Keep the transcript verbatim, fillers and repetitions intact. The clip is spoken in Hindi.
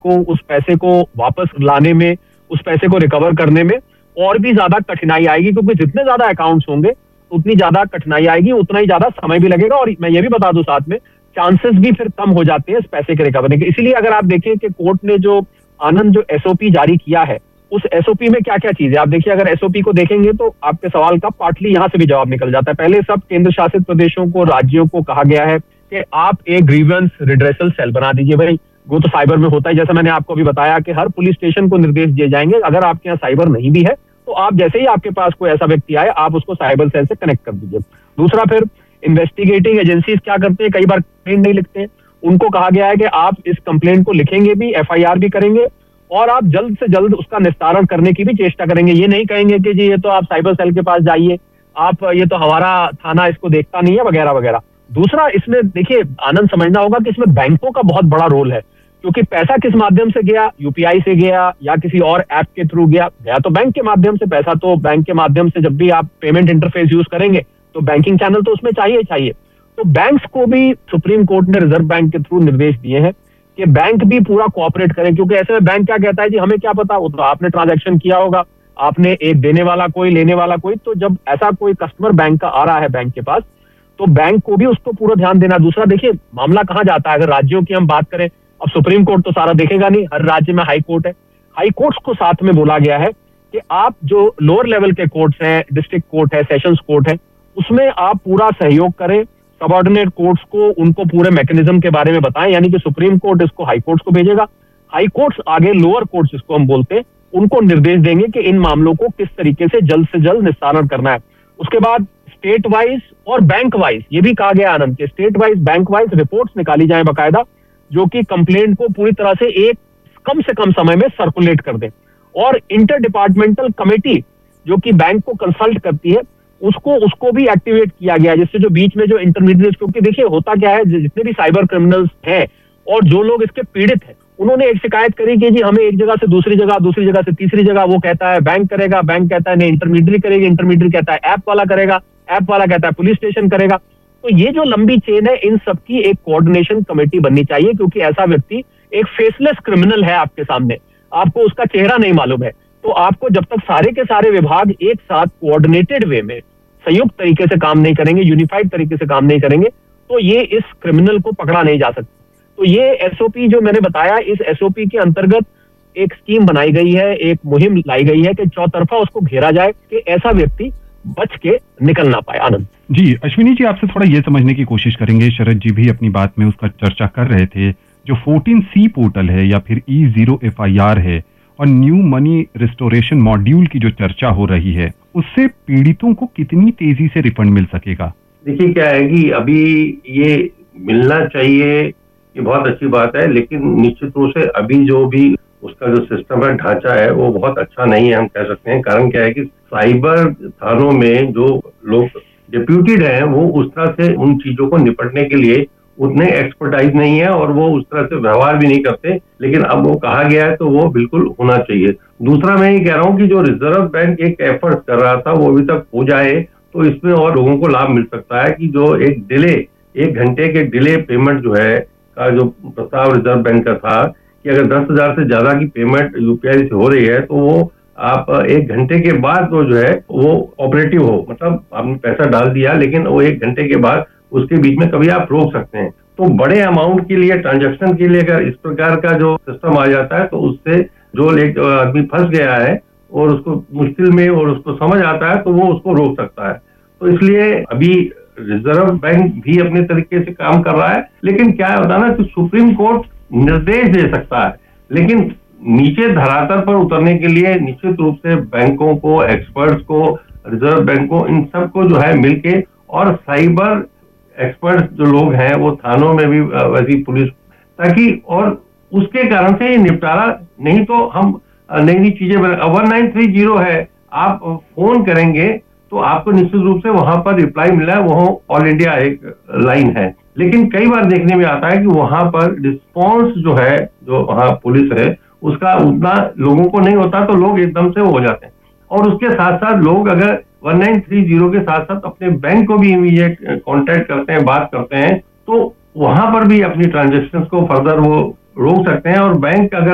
को उस पैसे को वापस लाने में, उस पैसे को रिकवर करने में और भी ज्यादा कठिनाई आएगी, क्योंकि जितने ज्यादा अकाउंट्स होंगे उतनी ज्यादा कठिनाई आएगी, उतना ही ज्यादा समय भी लगेगा। और मैं ये भी बता दूं साथ में, चांसेस भी फिर कम हो जाते हैं इस पैसे के रिकवरी के। इसीलिए अगर आप देखें कि कोर्ट ने जो आनंद जो एसओपी जारी किया है, उस एसओपी में क्या क्या चीजें, आप देखिए अगर एसओपी को देखेंगे तो आपके सवाल का पार्टली यहां से भी जवाब निकल जाता है। पहले सब केंद्र शासित प्रदेशों को, राज्यों को कहा गया है कि आप एक ग्रीवेंस रिड्रेसल सेल बना दीजिए। भाई वो तो साइबर में होता है, जैसा मैंने आपको अभी बताया कि हर पुलिस स्टेशन को निर्देश दिए जाएंगे, अगर आपके यहाँ साइबर नहीं भी है तो आप जैसे ही आपके पास कोई ऐसा व्यक्ति आए, आप उसको साइबर सेल से कनेक्ट कर दीजिए। दूसरा, फिर इन्वेस्टिगेटिंग एजेंसीज क्या करते हैं, कई बार कंप्लेंट नहीं लिखते हैं, उनको कहा गया है कि आप इस कंप्लेंट को लिखेंगे भी, एफआईआर भी करेंगे और आप जल्द से जल्द उसका निस्तारण करने की भी चेष्टा करेंगे। ये नहीं कहेंगे कि जी ये तो आप साइबर सेल के पास जाइए, आप ये तो हमारा थाना इसको देखता नहीं है वगैरह वगैरह। दूसरा, इसमें देखिए आनंद समझना होगा कि इसमें बैंकों का बहुत बड़ा रोल है, क्योंकि पैसा किस माध्यम से गया, यूपीआई से गया या किसी और ऐप के थ्रू गया, गया तो बैंक के माध्यम से। पैसा तो बैंक के माध्यम से, जब भी आप पेमेंट इंटरफेस यूज करेंगे तो बैंकिंग चैनल तो उसमें चाहिए चाहिए। तो बैंक्स को भी सुप्रीम कोर्ट ने रिजर्व बैंक के थ्रू निर्देश दिए हैं कि बैंक भी पूरा कोऑपरेट करें, क्योंकि ऐसे में बैंक क्या कहता है जी हमें क्या पता, वो तो आपने ट्रांजैक्शन किया होगा, आपने एक देने वाला कोई, लेने वाला कोई। तो जब ऐसा कोई कस्टमर बैंक का आ रहा है बैंक के पास, तो बैंक को भी उसको पूरा ध्यान देना। दूसरा, देखिए मामला कहाँ जाता है, अगर राज्यों की हम बात करें, अब सुप्रीम कोर्ट तो सारा देखेगा नहीं, हर राज्य में हाई कोर्ट है। हाई कोर्ट्स को साथ में बोला गया है कि आप जो लोअर लेवल के कोर्ट्स हैं, डिस्ट्रिक्ट कोर्ट है, सेशंस कोर्ट है, उसमें आप पूरा सहयोग करें। सबऑर्डिनेट कोर्ट्स को, उनको पूरे मैकेनिज्म के बारे में बताएं, यानी कि सुप्रीम कोर्ट इसको हाई कोर्ट्स को भेजेगा, हाई कोर्ट्स आगे लोअर कोर्ट्स जिसको हम बोलते हैं उनको निर्देश देंगे कि इन मामलों को किस तरीके से जल्द से जल्द निस्तारण करना है। उसके बाद स्टेट वाइज और बैंक वाइज, ये भी कहा गया आनंद के state wise, bank wise reports निकाली जाए बाकायदा, जो कि कंप्लेंट को पूरी तरह से एक कम से कम समय में सर्कुलेट कर दें। और इंटर डिपार्टमेंटल कमेटी जो कि बैंक को कंसल्ट करती है, उसको उसको भी एक्टिवेट किया गया, जिससे जो बीच में जो इंटरमीडिएट, क्योंकि देखिए होता क्या है, जितने भी साइबर क्रिमिनल्स हैं और जो लोग इसके पीड़ित हैं, उन्होंने एक शिकायत करी कि जी हमें एक जगह से दूसरी जगह, दूसरी जगह से तीसरी जगह, वो कहता है बैंक करेगा, बैंक कहता है नहीं इंटरमीडिएट करेगी, इंटरमीडिएट कहता है ऐप वाला करेगा, ऐप वाला कहता है पुलिस स्टेशन करेगा। तो ये जो लंबी चेन है, इन सबकी एक कोऑर्डिनेशन कमेटी बननी चाहिए, क्योंकि ऐसा व्यक्ति एक फेसलेस क्रिमिनल है आपके सामने, आपको उसका चेहरा नहीं मालूम है। तो आपको जब तक सारे के सारे विभाग एक साथ कोऑर्डिनेटेड वे में, संयुक्त तरीके से काम नहीं करेंगे, यूनिफाइड तरीके से काम नहीं करेंगे, तो ये इस क्रिमिनल को पकड़ा नहीं जा सकता। तो ये एसओपी जो मैंने बताया, इस एसओपी के अंतर्गत एक स्कीम बनाई गई है, एक मुहिम लाई गई है कि चौतरफा उसको घेरा जाए कि ऐसा व्यक्ति बच के निकल ना पाए। आनंद जी, अश्विनी जी आपसे थोड़ा ये समझने की कोशिश करेंगे, शरद जी भी अपनी बात में उसका चर्चा कर रहे थे, जो फोर्टीन सी पोर्टल है या फिर E zero F I R है और न्यू मनी रिस्टोरेशन मॉड्यूल की जो चर्चा हो रही है, उससे पीड़ितों को कितनी तेजी से रिफंड मिल सकेगा? देखिए क्या है कि अभी ये मिलना चाहिए, ये बहुत अच्छी बात है, लेकिन निश्चित रूप से अभी जो भी उसका जो सिस्टम है, ढांचा है, वो बहुत अच्छा नहीं है, हम कह सकते हैं। कारण क्या है कि साइबर थानों में जो लोग डिप्यूटेड हैं, वो उस तरह से उन चीजों को निपटने के लिए उतने एक्सपर्टाइज नहीं है और वो उस तरह से व्यवहार भी नहीं करते। लेकिन अब वो कहा गया है तो वो बिल्कुल होना चाहिए। दूसरा, मैं ये कह रहा हूँ कि जो रिजर्व बैंक एक एफर्ट कर रहा था, वो अभी तक हो जाए तो इसमें और लोगों को लाभ मिल सकता है कि जो एक डिले, एक घंटे के डिले पेमेंट जो है का जो प्रस्ताव रिजर्व बैंक का था कि अगर दस हजार से ज्यादा की पेमेंट यूपीआई से हो रही है तो वो आप एक घंटे के बाद तो जो है वो ऑपरेटिव हो, मतलब आपने पैसा डाल दिया लेकिन वो एक घंटे के बाद उसके बीच में कभी आप रोक सकते हैं। तो बड़े अमाउंट के लिए, ट्रांजैक्शन के लिए अगर इस प्रकार का जो सिस्टम आ जाता है तो उससे जो एक आदमी फंस गया है और उसको मुश्किल में और उसको समझ आता है तो वो उसको रोक सकता है। तो इसलिए अभी रिजर्व बैंक भी अपने तरीके से काम कर रहा है, लेकिन क्या होता है ना कि सुप्रीम कोर्ट निर्देश दे सकता है, लेकिन नीचे धरातल पर उतरने के लिए निश्चित रूप से बैंकों को, एक्सपर्ट्स को, रिजर्व बैंक को, इन सबको जो है मिलके, और साइबर एक्सपर्ट्स जो लोग हैं वो थानों में भी वैसी पुलिस, ताकि और उसके कारण से ये निपटारा, नहीं तो हम नई नई चीजें बना। वन नाइन थ्री जीरो है, आप फोन करेंगे तो आपको निश्चित रूप से वहां पर रिप्लाई मिला है, वो ऑल इंडिया एक लाइन है। लेकिन कई बार देखने में आता है कि वहां पर रिस्पॉन्स जो है, जो वहां पुलिस है, उसका उतना लोगों को नहीं होता, तो लोग एकदम से हो जाते हैं। और उसके साथ साथ लोग अगर वन नाइन थ्री जीरो के साथ साथ अपने बैंक को भी इमीडिएट कांटेक्ट करते हैं, बात करते हैं, तो वहां पर भी अपनी ट्रांजेक्शन्स को फर्दर वो रोक सकते हैं। और बैंक अगर